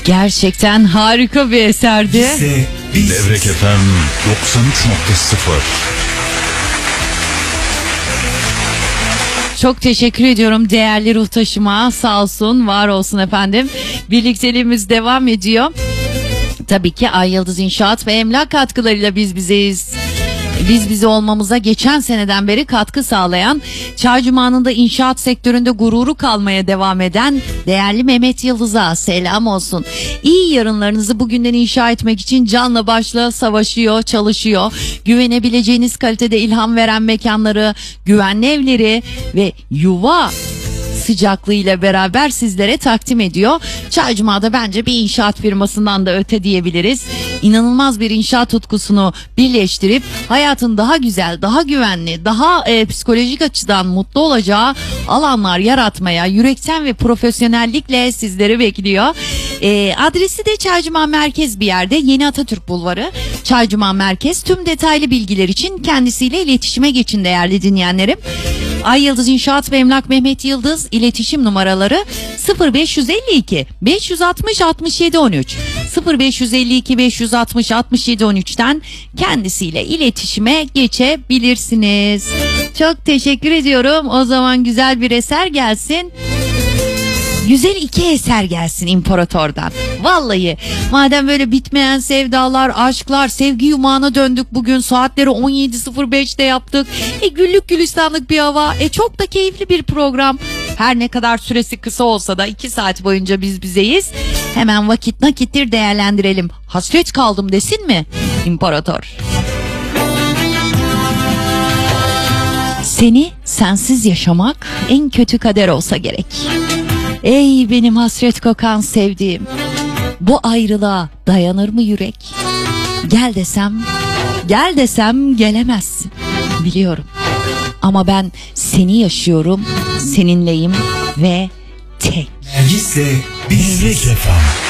Gerçekten harika bir eserdi. Levrek FM 93.0. Çok teşekkür ediyorum değerli ruh taşıma. Sağ olsun, var olsun efendim. Birlikteliğimiz devam ediyor. Tabii ki Ay Yıldız İnşaat ve Emlak katkılarıyla biz bizeyiz. Biz bize olmamıza geçen seneden beri katkı sağlayan, Çaycuma'nın da inşaat sektöründe gururu kalmaya devam eden değerli Mehmet Yıldız'a selam olsun. İyi yarınlarınızı bugünden inşa etmek için canla başla savaşıyor, çalışıyor. Güvenebileceğiniz kalitede ilham veren mekanları, güvenli evleri ve yuva sıcaklığıyla beraber sizlere takdim ediyor. Çaycuma'da bence bir inşaat firmasından da öte diyebiliriz. İnanılmaz bir inşaat tutkusunu birleştirip hayatın daha güzel, daha güvenli, daha psikolojik açıdan mutlu olacağı alanlar yaratmaya yürekten ve profesyonellikle sizleri bekliyor. Adresi de Çaycuma Merkez bir yerde, Yeni Atatürk Bulvarı, Çaycuma Merkez. Tüm detaylı bilgiler için kendisiyle iletişime geçin değerli dinleyenlerim. Ay Yıldız İnşaat ve Emlak Mehmet Yıldız, iletişim numaraları 0552 560 67 13 0552 560 67 13'ten kendisiyle iletişime geçebilirsiniz. Çok teşekkür ediyorum. O zaman güzel bir eser gelsin. Güzel iki eser gelsin İmparator'dan. Vallahi madem böyle bitmeyen sevdalar, aşklar, sevgi yumağına döndük bugün. Saatleri 17.05'te yaptık. Güllük gülistanlık bir hava. Çok da keyifli bir program. Her ne kadar süresi kısa olsa da 2 saat boyunca biz bizeyiz. Hemen vakit nakittir değerlendirelim. Hasret kaldım desin mi İmparator? Seni sensiz yaşamak en kötü kader olsa gerek. Ey benim hasret kokan sevdiğim, bu ayrılığa dayanır mı yürek? Gel desem gelemezsin, biliyorum. Ama ben seni yaşıyorum, seninleyim ve tek. Nergis'le Levrek FM.